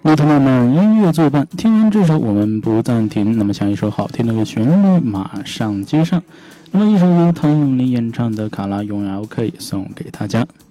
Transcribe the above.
路途漫漫，音乐作伴，听完这首我们不暂停。那么下一首好听的旋律马上接上。那么一首由谭咏麟演唱的《卡拉永远 OK》送给大家。